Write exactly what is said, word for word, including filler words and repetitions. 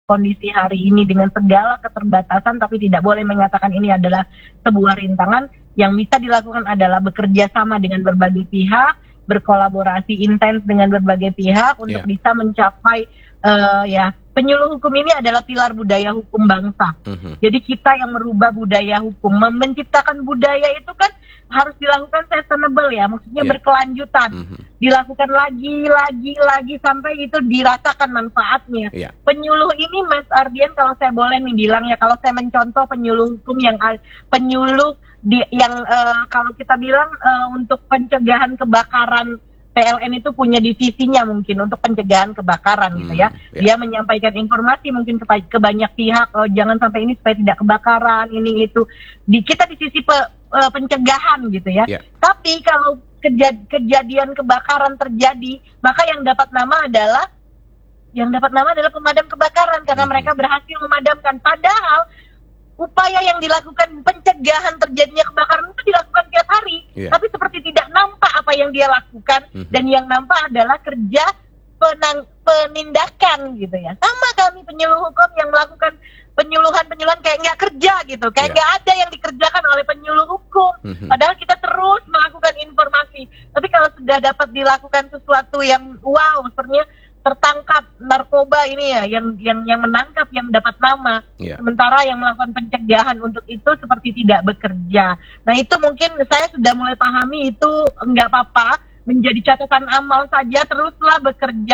kondisi hari ini dengan segala keterbatasan, tapi tidak boleh mengatakan ini adalah sebuah rintangan. Yang bisa dilakukan adalah bekerja sama dengan berbagai pihak, berkolaborasi intens dengan berbagai pihak untuk yeah. bisa mencapai uh, ya penyuluh hukum ini adalah pilar budaya hukum bangsa. Uh-huh. Jadi kita yang merubah budaya hukum, menciptakan budaya itu kan harus dilakukan sustainable ya, maksudnya yeah. berkelanjutan, uh-huh. dilakukan lagi, lagi, lagi sampai itu dirasakan manfaatnya. Yeah. Penyuluh ini, Mas Ardian, kalau saya boleh nih bilang ya, kalau saya mencontoh penyuluh hukum yang penyuluh di, yang uh, kalau kita bilang uh, untuk pencegahan kebakaran, P L N itu punya divisinya mungkin untuk pencegahan kebakaran hmm, gitu ya. Yeah. Dia menyampaikan informasi mungkin ke, ke banyak pihak, oh, jangan sampai ini supaya tidak kebakaran, ini itu. Di, kita di sisi pe, uh, pencegahan gitu ya. Yeah. Tapi kalau kejad, kejadian kebakaran terjadi, maka yang dapat nama adalah yang dapat nama adalah pemadam kebakaran karena hmm. mereka berhasil memadamkan. Padahal upaya yang dilakukan pencegahan terjadinya kebakaran itu dilakukan tiap hari, yeah. tapi seperti tidak nampak apa yang dia lakukan, mm-hmm. dan yang nampak adalah kerja penang, penindakan gitu ya. Sama kami penyuluh hukum yang melakukan penyuluhan-penyuluhan kayak nggak kerja gitu, kayak nggak yeah. ada yang dikerjakan oleh penyuluh hukum, mm-hmm. padahal kita terus melakukan informasi. Tapi kalau sudah dapat dilakukan sesuatu yang wow, sepertinya tertangkap narkoba ini ya, yang yang yang menangkap, yang dapat nama, yeah. sementara yang melakukan pencegahan untuk itu seperti tidak bekerja. Nah itu mungkin saya sudah mulai pahami itu nggak apa-apa, menjadi catatan amal saja, teruslah bekerja.